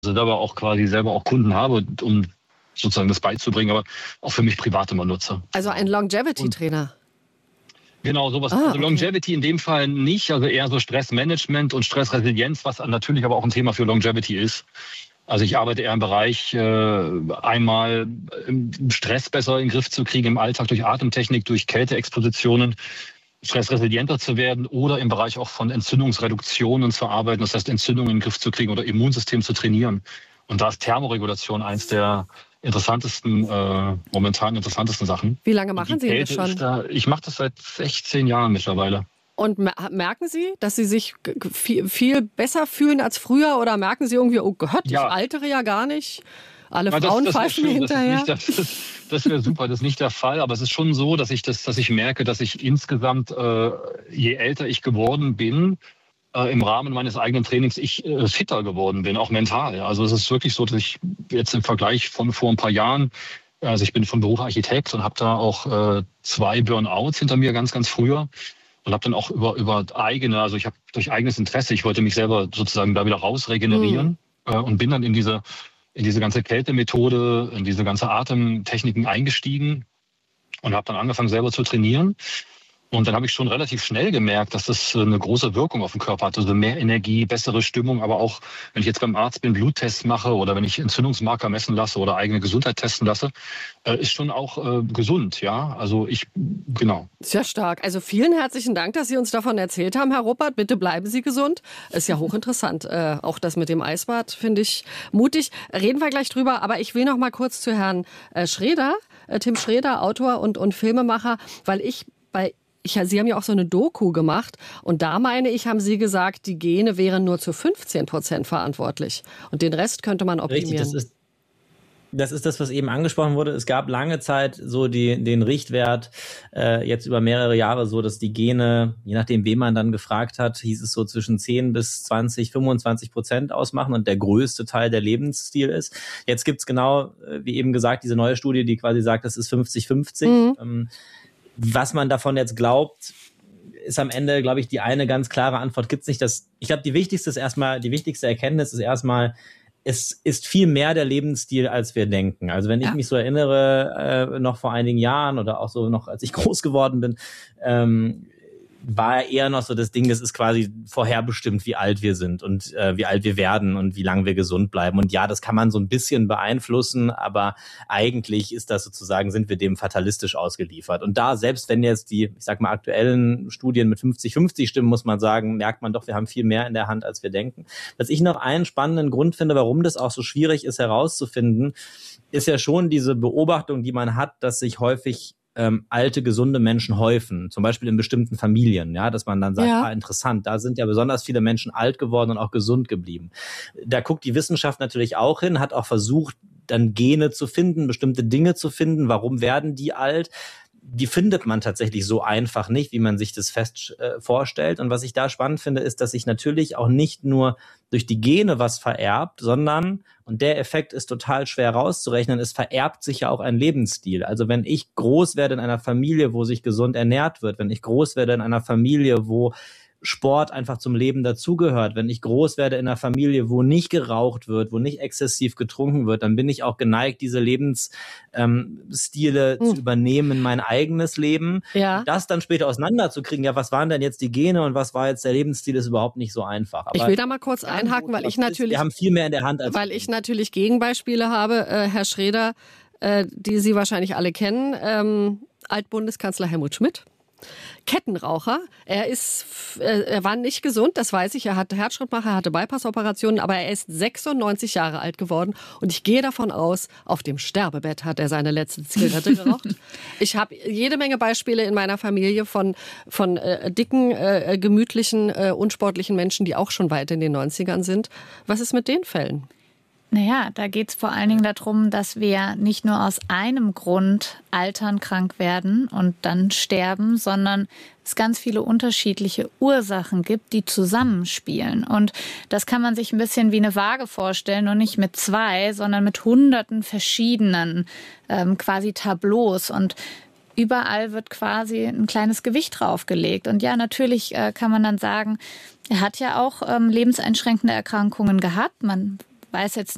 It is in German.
aber auch quasi selber auch Kunden habe, um sozusagen das beizubringen, aber auch für mich privat immer nutze. Also ein Longevity-Trainer. Genau, sowas. Ah, also Longevity in dem Fall nicht, also eher so Stressmanagement und Stressresilienz, was natürlich aber auch ein Thema für Longevity ist. Also ich arbeite eher im Bereich, einmal Stress besser in den Griff zu kriegen im Alltag durch Atemtechnik, durch Kälteexpositionen, stressresilienter zu werden oder im Bereich auch von Entzündungsreduktionen zu arbeiten, das heißt Entzündungen in den Griff zu kriegen oder Immunsystem zu trainieren. Und da ist Thermoregulation eins der momentan interessantesten Sachen. Wie lange machen Sie das schon? Ich mache das seit 16 Jahren mittlerweile. Und merken Sie, dass Sie sich viel besser fühlen als früher oder merken Sie irgendwie, oh Gott, ich altere ja gar nicht? Alle Frauen pfeifen mir hinterher. Das wäre super, das ist nicht der Fall. Aber es ist schon so, dass ich merke, dass ich insgesamt, je älter ich geworden bin, im Rahmen meines eigenen Trainings fitter geworden bin, auch mental. Also es ist wirklich so, dass ich jetzt im Vergleich von vor ein paar Jahren, also ich bin von Beruf Architekt und habe da auch 2 Burnouts hinter mir ganz, ganz früher und habe dann auch über eigene, also ich habe durch eigenes Interesse, ich wollte mich selber sozusagen da wieder raus regenerieren und bin dann in diese ganze Kältemethode, in diese ganze Atemtechniken eingestiegen und habe dann angefangen selber zu trainieren. Und dann habe ich schon relativ schnell gemerkt, dass das eine große Wirkung auf den Körper hat. Also mehr Energie, bessere Stimmung, aber auch, wenn ich jetzt beim Arzt bin, Bluttests mache oder wenn ich Entzündungsmarker messen lasse oder eigene Gesundheit testen lasse, ist schon auch gesund, ja. Also genau. Sehr stark. Also vielen herzlichen Dank, dass Sie uns davon erzählt haben, Herr Ruppert. Bitte bleiben Sie gesund. Ist ja hochinteressant. Auch das mit dem Eisbad finde ich mutig. Reden wir gleich drüber. Aber ich will noch mal kurz zu Herrn Schreeder, Tim Schreeder, Autor und Filmemacher, weil Sie haben ja auch so eine Doku gemacht und da meine ich, haben Sie gesagt, die Gene wären nur zu 15% verantwortlich und den Rest könnte man optimieren. Richtig, das ist das, was eben angesprochen wurde. Es gab lange Zeit so den Richtwert, jetzt über mehrere Jahre so, dass die Gene, je nachdem wen man dann gefragt hat, hieß es so zwischen 10 bis 20, 25% ausmachen und der größte Teil der Lebensstil ist. Jetzt gibt's genau, wie eben gesagt, diese neue Studie, die quasi sagt, das ist 50-50. Was man davon jetzt glaubt, ist am Ende, glaube ich, die eine ganz klare Antwort gibt's nicht. Ich glaube, die wichtigste Erkenntnis ist erstmal, es ist viel mehr der Lebensstil, als wir denken. Also wenn ich mich so erinnere, noch vor einigen Jahren oder auch so noch, als ich groß geworden bin, war eher noch so das Ding, das ist quasi vorherbestimmt, wie alt wir sind und wie alt wir werden und wie lange wir gesund bleiben. Und ja, das kann man so ein bisschen beeinflussen, aber eigentlich ist das sozusagen, sind wir dem fatalistisch ausgeliefert. Und da, selbst wenn jetzt die, ich sag mal, aktuellen Studien mit 50-50 stimmen, muss man sagen, merkt man doch, wir haben viel mehr in der Hand, als wir denken. Was ich noch einen spannenden Grund finde, warum das auch so schwierig ist herauszufinden, ist ja schon diese Beobachtung, die man hat, dass sich häufig alte, gesunde Menschen häufen, zum Beispiel in bestimmten Familien, ja, dass man dann sagt, interessant, da sind ja besonders viele Menschen alt geworden und auch gesund geblieben. Da guckt die Wissenschaft natürlich auch hin, hat auch versucht, dann Gene zu finden, bestimmte Dinge zu finden, warum werden die alt? Die findet man tatsächlich so einfach nicht, wie man sich das fest vorstellt. Und was ich da spannend finde, ist, dass sich natürlich auch nicht nur durch die Gene was vererbt, sondern, und der Effekt ist total schwer rauszurechnen, es vererbt sich ja auch ein Lebensstil. Also wenn ich groß werde in einer Familie, wo sich gesund ernährt wird, wenn ich groß werde in einer Familie, wo Sport einfach zum Leben dazugehört, wenn ich groß werde in einer Familie, wo nicht geraucht wird, wo nicht exzessiv getrunken wird, dann bin ich auch geneigt, diese Lebensstile zu übernehmen in mein eigenes Leben. Ja. Das dann später auseinanderzukriegen, ja, was waren denn jetzt die Gene und was war jetzt der Lebensstil, ist überhaupt nicht so einfach. Aber ich will da mal kurz einhaken, weil wir haben viel mehr in der Hand als ich natürlich Gegenbeispiele habe, Herr Schreeder, die Sie wahrscheinlich alle kennen, Altbundeskanzler Helmut Schmidt. Kettenraucher. Er war nicht gesund, das weiß ich. Er hatte Herzschrittmacher, hatte Bypass-Operationen, aber er ist 96 Jahre alt geworden. Und ich gehe davon aus, auf dem Sterbebett hat er seine letzte Zigarette geraucht. Ich habe jede Menge Beispiele in meiner Familie von dicken, gemütlichen, unsportlichen Menschen, die auch schon weit in den 90ern sind. Was ist mit den Fällen? Naja, da geht es vor allen Dingen darum, dass wir nicht nur aus einem Grund altern, krank werden und dann sterben, sondern es ganz viele unterschiedliche Ursachen gibt, die zusammenspielen. Und das kann man sich ein bisschen wie eine Waage vorstellen und nicht mit 2, sondern mit hunderten verschiedenen quasi Tableaus. Und überall wird quasi ein kleines Gewicht draufgelegt. Und ja, natürlich kann man dann sagen, er hat ja auch lebenseinschränkende Erkrankungen gehabt. Man weiß jetzt